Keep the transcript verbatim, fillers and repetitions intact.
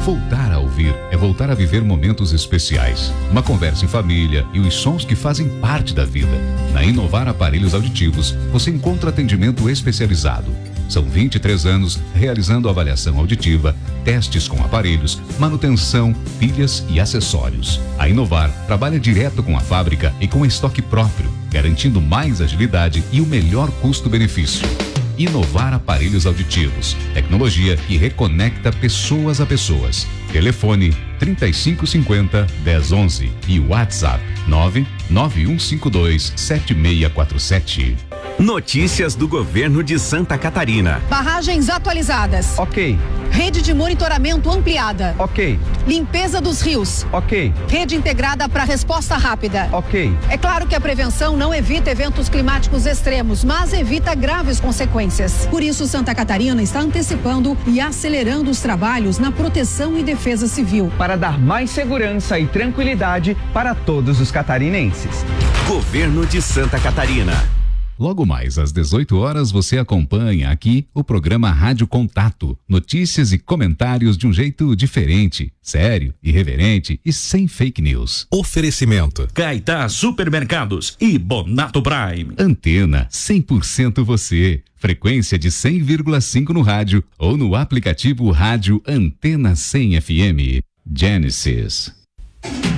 Voltar a ouvir é voltar a viver momentos especiais. Uma conversa em família e os sons que fazem parte da vida. Na Inovar Aparelhos Auditivos, você encontra atendimento especializado. São vinte e três anos realizando avaliação auditiva, testes com aparelhos, manutenção, pilhas e acessórios. A Inovar trabalha direto com a fábrica e com estoque próprio, garantindo mais agilidade e o melhor custo-benefício. Inovar Aparelhos Auditivos, tecnologia que reconecta pessoas a pessoas. Telefone trinta e cinco cinquenta, dez onze e WhatsApp nove nove um cinco dois sete seis quatro sete. Notícias do governo de Santa Catarina. Barragens atualizadas. Ok. Rede de monitoramento ampliada. Ok. Limpeza dos rios. Ok. Rede integrada para resposta rápida. Ok. É claro que a prevenção não evita eventos climáticos extremos, mas evita graves consequências. Por isso, Santa Catarina está antecipando e acelerando os trabalhos na proteção e defesa civil. Para dar mais segurança e tranquilidade para todos os catarinenses. Governo de Santa Catarina. Logo mais às dezoito horas você acompanha aqui o programa Rádio Contato. Notícias e comentários de um jeito diferente, sério, irreverente e sem fake news. Oferecimento: Caetá Supermercados e Bonato Prime. Antena cem por cento você. Frequência de cem vírgula cinco no rádio ou no aplicativo Rádio Antena cem F M. Genesis.